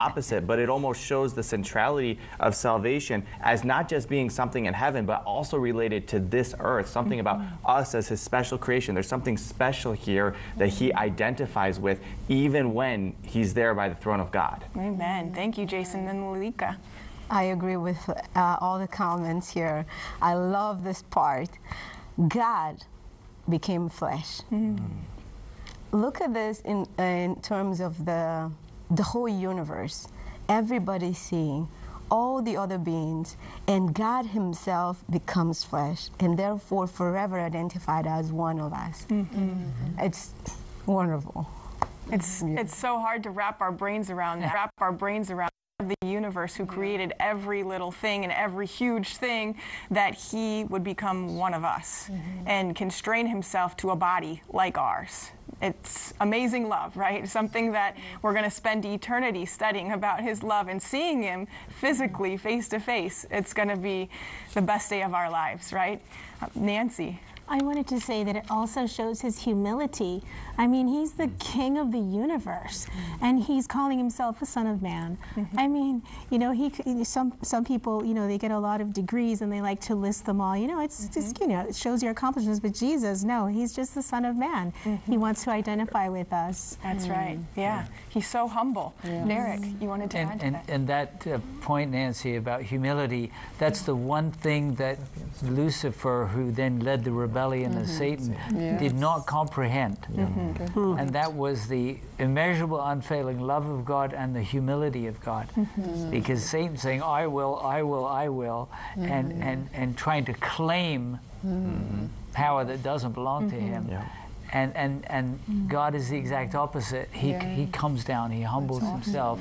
opposite, but it almost shows the centrality of salvation as not just being something in heaven, but also related to this earth, something about us as his special creation. There's something special here that he identifies with even when he's there by the throne of God. Amen. Thank you, Jason and Lalika. I agree with all the comments here. I love this part. God became flesh. Look at this in terms of the whole universe. Everybody seeing, all the other beings, and God himself becomes flesh, and therefore forever identified as one of us. It's wonderful. It's so hard to wrap our brains around that. The universe, who created every little thing and every huge thing, that he would become one of us and constrain himself to a body like ours. It's amazing love, right? Something that we're going to spend eternity studying about his love and seeing him physically, face to face. It's going to be the best day of our lives, right? Nancy. I wanted to say that it also shows his humility. I mean, he's the king of the universe, and he's calling himself a son of man. I mean, you know, some people, you know, they get a lot of degrees and they like to list them all. You know, it's just, you know, it shows your accomplishments. But Jesus, no, he's just the son of man. He wants to identify with us. That's right. Yeah, he's so humble. Derek, you wanted to add to that? And that point, Nancy, about humility, that's the one thing that Lucifer, who then led the rebellion of Satan, did not comprehend. And that was the immeasurable, unfailing love of God and the humility of God. Because Satan's saying, I will, I will, I will, and trying to claim power that doesn't belong to him. And God is the exact opposite. He comes down, he humbles himself.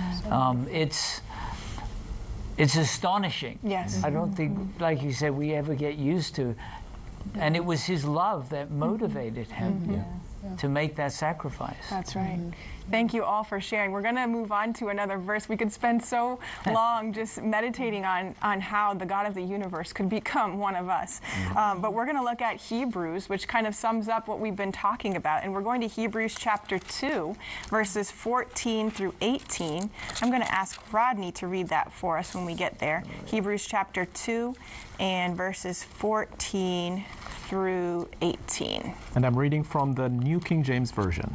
It's astonishing. Yes. I don't think, like you said, we ever get used to. And it was his love that motivated him to make that sacrifice. That's right. Thank you all for sharing. We're going to move on to another verse. We could spend so long just meditating on how the God of the universe could become one of us. But we're going to look at Hebrews, which kind of sums up what we've been talking about. And we're going to Hebrews chapter 2, verses 14 through 18. I'm going to ask Rodney to read that for us when we get there. Hebrews chapter 2 and verses 14 through 18. And I'm reading from the New King James Version.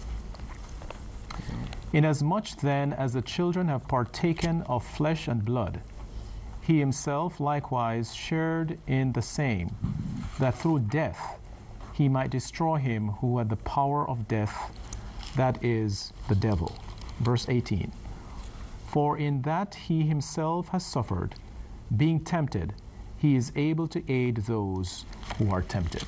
Inasmuch then as the children have partaken of flesh and blood, he himself likewise shared in the same, that through death he might destroy him who had the power of death, that is, the devil. Verse 18. For in that he himself has suffered, being tempted, he is able to aid those who are tempted.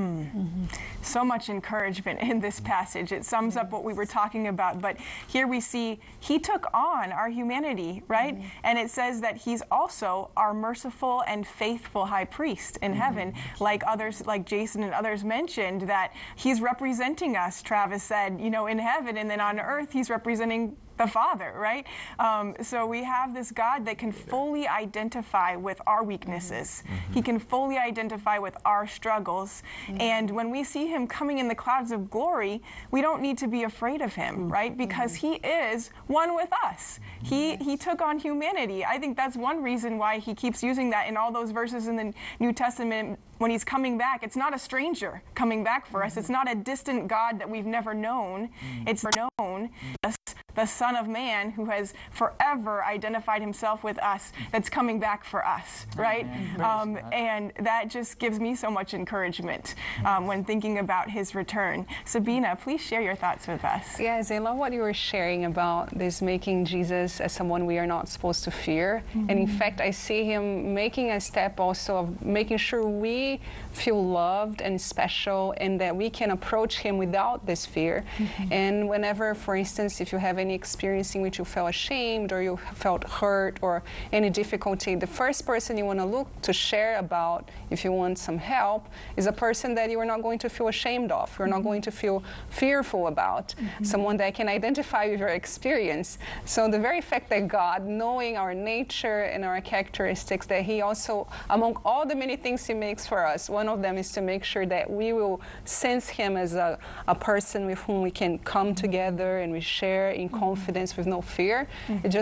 So much encouragement in this passage. It sums up what we were talking about. But here we see he took on our humanity, right? And it says that he's also our merciful and faithful high priest in heaven, like others, like Jason and others mentioned, that he's representing us, Travis said, you know, in heaven, and then on earth he's representing the Father, right? So we have this God that can fully identify with our weaknesses. He can fully identify with our struggles. And when we see him coming in the clouds of glory, we don't need to be afraid of him, right? Because he is one with us. He took on humanity. I think that's one reason why he keeps using that in all those verses in the New Testament. When he's coming back, it's not a stranger coming back for us. It's not a distant God that we've never known. It's known the Son of Man who has forever identified himself with us, that's coming back for us, right? And that just gives me so much encouragement when thinking about his return. Sabina, please share your thoughts with us. Yes, I love what you were sharing about this making Jesus as someone we are not supposed to fear. And in fact, I see him making a step also of making sure we feel loved and special, and that we can approach him without this fear. And whenever, for instance, if you have any experience in which you felt ashamed or you felt hurt or any difficulty, the first person you want to look to share about, if you want some help, is a person that you are not going to feel ashamed of, you're not going to feel fearful about, someone that can identify with your experience. So the very fact that God, knowing our nature and our characteristics, that he also, among all the many things he makes for for us. One of them is to make sure that we will sense him as a person with whom we can come together and we share in confidence with no fear. It just